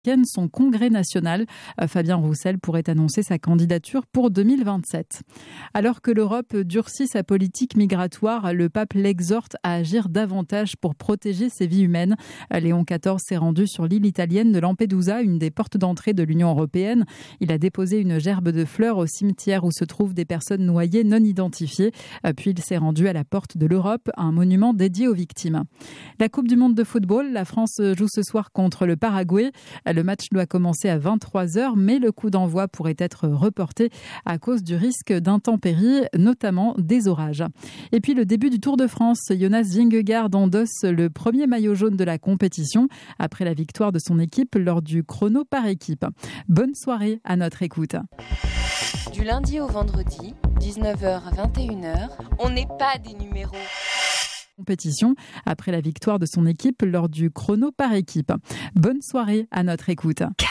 son congrès national. Fabien Roussel pourrait annoncer sa candidature pour 2027. Alors que l'Europe durcit sa politique migratoire, le pape l'exhorte à agir davantage pour protéger ses vies humaines. Léon XIV s'est rendu sur l'île italienne de Lampedusa, une des portes d'entrée de l'Union européenne. Il a déposé une gerbe de fleurs au cimetière où se trouvent des personnes noyées non identifiées. Puis il s'est rendu à la porte de l'Europe, un monument dédié aux victimes. La Coupe du monde de football, la France joue ce soir contre le Paraguay. Le match doit commencer à 23h, mais le coup d'envoi pourrait être reporté à cause du risque d'intempéries, notamment des orages. Et puis le début du Tour de France, Jonas Vingegaard endosse le premier maillot jaune de la compétition après la victoire de son équipe lors du chrono par équipe. Bonne soirée à notre écoute. Du lundi au vendredi, 19h à 21h, on n'est pas des numéros. Compétition après la victoire de son équipe lors du chrono par équipe. Bonne soirée à notre écoute.